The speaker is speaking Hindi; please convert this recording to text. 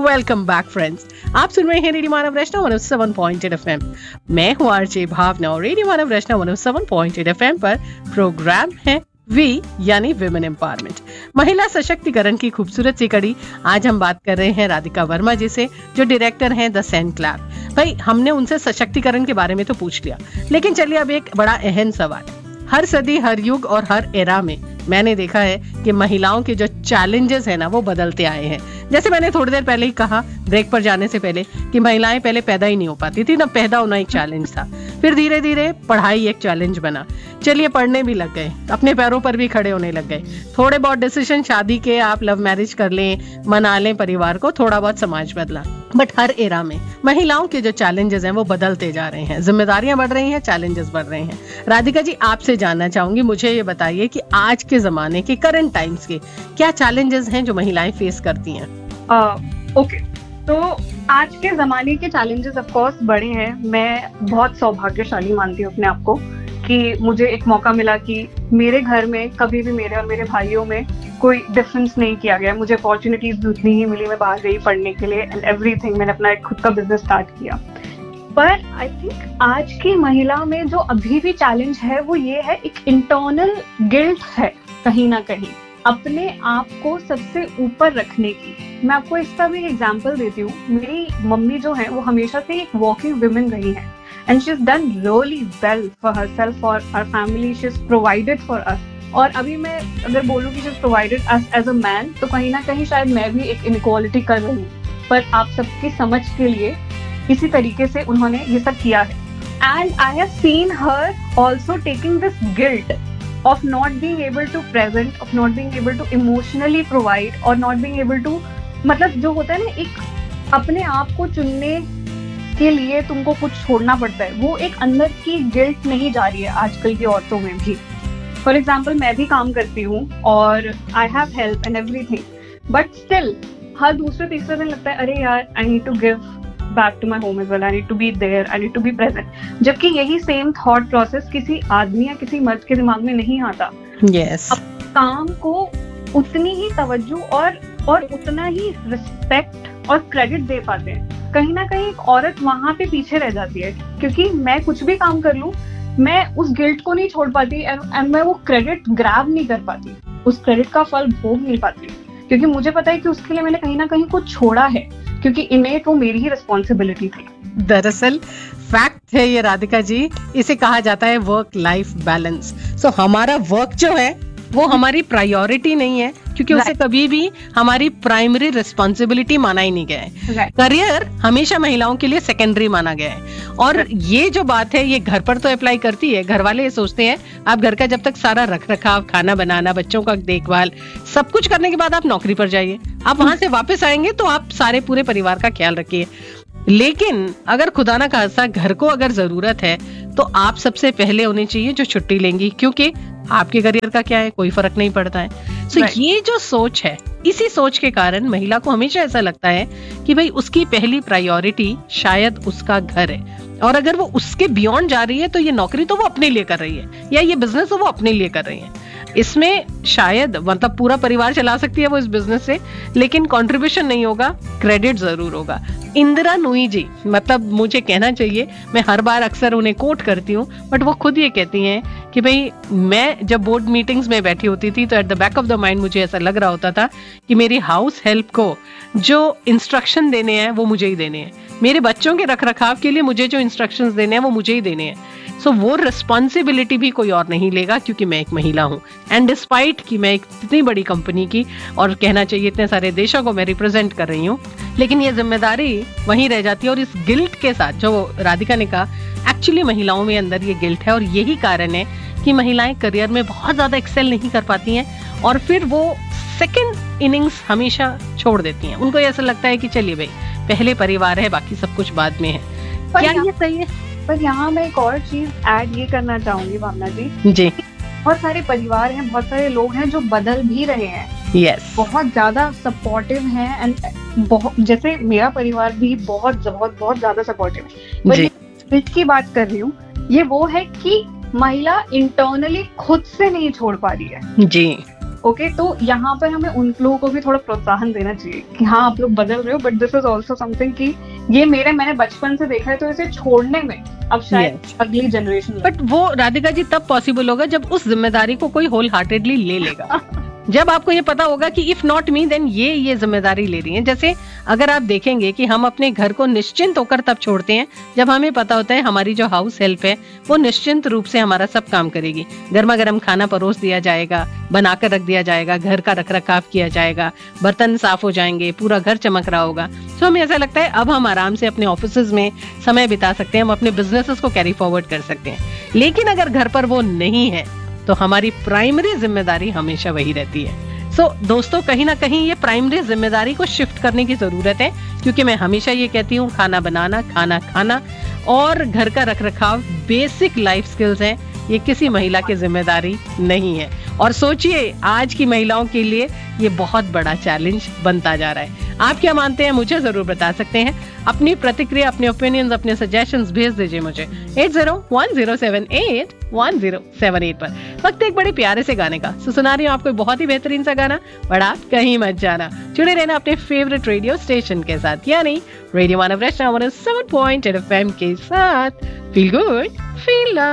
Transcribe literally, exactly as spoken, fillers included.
Welcome back friends. आप सुन रहे हैं रेडियो मानव रचना one O seven point eight FM. मैं हूँ आरजे भावना और रेडियो मानव रचना one O seven point eight FM पर प्रोग्राम है वी यानी विमेन एम्पावरमेंट, महिला सशक्तिकरण की खूबसूरत सी कड़ी। आज हम बात कर रहे हैं राधिका वर्मा जी से, जो डायरेक्टर हैं द सेंट क्लार। भाई, हमने उनसे सशक्तिकरण के बारे में तो पूछ लिया, लेकिन चलिए अब एक बड़ा अहम सवाल। हर सदी, हर युग और हर एरा में मैंने देखा है कि महिलाओं के जो चैलेंजेस है ना, वो बदलते आए हैं। जैसे मैंने थोड़ी देर पहले ही कहा ब्रेक पर जाने से पहले कि महिलाएं पहले पैदा ही नहीं हो पाती थी ना, पैदा होना एक चैलेंज था। फिर धीरे धीरे पढ़ाई एक चैलेंज बना, चलिए पढ़ने भी लग गए, अपने पैरों पर भी खड़े होने लग गए। थोड़े बहुत डिसीजन शादी के, आप लव मैरिज कर लें, मना लें परिवार को, थोड़ा बहुत समाज बदला। बट हर एरा में महिलाओं के जो चैलेंजेस हैं वो बदलते जा रहे हैं, जिम्मेदारियां बढ़ रही हैं, चैलेंजेस बढ़ रहे हैं। राधिका जी, आपसे जानना चाहूंगी, मुझे ये बताइए कि आज के जमाने के, करंट टाइम्स के क्या चैलेंजेस हैं जो महिलाएं फेस करती हैं? Okay uh, okay. तो आज के जमाने के चैलेंजेस ऑफ कोर्स बड़े हैं। मैं बहुत सौभाग्यशाली मानती हूँ अपने आप को कि मुझे एक मौका मिला कि मेरे घर में कभी भी मेरे और मेरे भाइयों में कोई डिफरेंस नहीं किया गया। मुझे अपॉर्चुनिटीज भी उतनी ही मिली, मैं बाहर गई पढ़ने के लिए एंड एवरीथिंग। मैंने अपना एक खुद का बिजनेस स्टार्ट किया। पर आई थिंक आज की महिला में जो अभी भी चैलेंज है वो ये है, एक इंटरनल गिल्ट है कहीं ना कहीं अपने आप को सबसे ऊपर रखने की। मैं आपको इसका भी एग्जांपल देती हूँ। मेरी मम्मी जो है वो हमेशा से एक वर्किंग वुमन रही है and she is done really well for herself, for our family. She is provided for us. और अभी मैं अगर बोलूँ कि she is provided us as a man, तो कहीं ना कहीं शायद मैं भी एक इनइक्वालिटी कर रही हूँ। पर आप सबकी समझ के लिए इसी तरीके से उन्होंने ये सब किया है। And I have seen her also taking this guilt of not being able to present, of not being able to emotionally provide, or not being able to, मतलब जो होता है ना, एक अपने आप को चुनने के लिए तुमको कुछ छोड़ना पड़ता है, वो एक अंदर की गिल्ट नहीं जा रही है आजकल की औरतों में भी। फॉर एग्जाम्पल, मैं भी काम करती हूँ और I have help and everything, but still हर दूसरे तीसरे दिन लगता है अरे यार, I need to give back to my home as well, I need to be there, I need to be present। जबकि यही सेम थॉट प्रोसेस किसी आदमी या किसी मर्द के दिमाग में नहीं आता। yes. अब काम को उतनी ही तवज्जो और और उतना ही रिस्पेक्ट और क्रेडिट दे पाते हैं। कहीं ना कहीं एक औरत वहां पे पीछे रह जाती है, क्योंकि मैं कुछ भी काम कर लूं, मैं उस गिल्ट को नहीं छोड़ पाती एंड मैं वो क्रेडिट ग्रैब नहीं कर पाती, उस क्रेडिट का फल भोग नहीं पाती, क्योंकि मुझे पता है कि उसके लिए मैंने कहीं ना कहीं कुछ छोड़ा है, क्योंकि इनेट वो मेरी ही रिस्पॉन्सिबिलिटी थी। दरअसल फैक्ट है ये राधिका जी, इसे कहा जाता है वर्क लाइफ बैलेंस। सो हमारा वर्क जो है वो हमारी प्रायोरिटी नहीं है, क्योंकि right. उसे कभी भी हमारी प्राइमरी रिस्पॉन्सिबिलिटी माना ही नहीं गया है। right. करियर हमेशा महिलाओं के लिए सेकेंडरी माना गया है। और right. ये जो बात है ये घर पर तो अप्लाई करती है। घर वाले ये सोचते हैं आप घर का जब तक सारा रख रखाव, खाना बनाना, बच्चों का देखभाल, सब कुछ करने के बाद आप नौकरी पर जाइए, आप वहां से वापस आएंगे तो आप सारे पूरे परिवार का ख्याल रखिए। लेकिन अगर खुदा ना खास्ता घर को अगर जरूरत है तो आप सबसे पहले होने चाहिए जो छुट्टी लेंगी, क्योंकि आपके करियर का क्या है, कोई फर्क नहीं पड़ता है। सो so, right. ये जो सोच है, इसी सोच के कारण महिला को हमेशा ऐसा लगता है कि भाई उसकी पहली प्रायोरिटी शायद उसका घर है, और अगर वो उसके बियॉन्ड जा रही है तो ये नौकरी तो वो अपने लिए कर रही है या ये बिजनेस तो वो अपने लिए कर रही है। इसमें शायद मतलब पूरा परिवार चला सकती है वो इस बिजनेस से, लेकिन कंट्रीब्यूशन नहीं होगा, क्रेडिट जरूर होगा। इंदिरा नूई जी, मतलब मुझे कहना चाहिए, मैं हर बार अक्सर उन्हें कोट करती हूँ, बट वो खुद ये कहती हैं कि भाई मैं जब बोर्ड मीटिंग्स में बैठी होती थी तो at the back of the mind मुझे ऐसा लग रहा होता था कि मेरी हाउस हेल्प को जो इंस्ट्रक्शन देने हैं वो मुझे ही देने हैं, मेरे बच्चों के रखरखाव के लिए मुझे जो इंस्ट्रक्शंस देने हैं वो मुझे ही देने हैं। सो so, वो रिस्पॉन्सिबिलिटी भी कोई और नहीं लेगा, क्योंकि मैं एक महिला हूँ। एंड डिस्पाइट कि मैं एक इतनी बड़ी कंपनी की, और कहना चाहिए इतने सारे देशों को मैं रिप्रेजेंट कर रही हूँ, लेकिन ये जिम्मेदारी वहीं रह जाती है। और इस गिल्ट के साथ जो राधिका ने कहा, एक्चुअली महिलाओं में अंदर ये गिल्ट है, और यही कारण है कि महिलाएं करियर में बहुत ज्यादा एक्सेल नहीं कर पाती हैं और फिर वो सेकेंड इनिंग्स हमेशा छोड़ देती हैं। उनको ऐसा लगता है कि चलिए भाई पहले परिवार है, बाकी सब कुछ बाद में है। क्या ये सही है? पर यहाँ मैं एक और चीज ऐड ये करना चाहूंगी भावना जी जी बहुत सारे परिवार हैं, बहुत सारे लोग हैं जो बदल भी रहे हैं। yes. बहुत ज्यादा सपोर्टिव हैं एंड बहुत, जैसे मेरा परिवार भी बहुत बहुत बहुत ज्यादा सपोर्टिव है। मैं की बात कर रही हूँ, ये वो है कि महिला इंटरनली खुद से नहीं छोड़ पा रही है जी। ओके okay, तो यहाँ पर हमें उन लोगों को भी थोड़ा प्रोत्साहन देना चाहिए कि हाँ आप लोग बदल रहे हो, but this is also something कि ये मेरे मैंने बचपन से देखा है, तो इसे छोड़ने में अब शायद yes. अगली जनरेशन। बट वो राधिका जी तब पॉसिबल होगा जब उस जिम्मेदारी को कोई होल हार्टेडली ले लेगा। जब आपको ये पता होगा कि इफ नॉट मी देन ये ये जिम्मेदारी ले रही है। जैसे अगर आप देखेंगे कि हम अपने घर को निश्चिंत होकर तब छोड़ते हैं जब हमें पता होता है हमारी जो हाउस हेल्प है वो निश्चिंत रूप से हमारा सब काम करेगी। गर्मा गर्म खाना परोस दिया जाएगा, बनाकर रख दिया जाएगा, घर का रख रखाव किया जाएगा, बर्तन साफ हो जाएंगे, पूरा घर चमक रहा होगा। तो हमें ऐसा लगता है अब हम आराम से अपने ऑफिसेज में समय बिता सकते हैं, हम अपने बिजनेसेस को कैरी फॉरवर्ड कर सकते हैं। लेकिन अगर घर पर वो नहीं है तो हमारी प्राइमरी जिम्मेदारी हमेशा वही रहती है। सो so, दोस्तों कहीं ना कहीं ये प्राइमरी जिम्मेदारी को शिफ्ट करने की जरूरत है, क्योंकि मैं हमेशा ये कहती हूँ खाना बनाना, खाना खाना और घर का रखरखाव बेसिक लाइफ स्किल्स हैं। ये किसी महिला की जिम्मेदारी नहीं है। और सोचिए आज की महिलाओं के लिए ये बहुत बड़ा चैलेंज बनता जा रहा है। आप क्या मानते हैं मुझे जरूर बता सकते हैं। अपनी प्रतिक्रिया, अपने ओपिनियंस, अपने सजेशंस भेज दीजिए मुझे eight zero one zero seven eight one zero seven eight पर। वक्त एक बड़े प्यारे से गाने का, सो सुना रही हूँ आपको बहुत ही बेहतरीन सा गाना, बड़ा कहीं मत जाना। जुड़े रहना अपने फेवरेट रेडियो स्टेशन के साथ, यानी रेडियो मानव रचना seven point eight F M के साथ। Feel good feel love.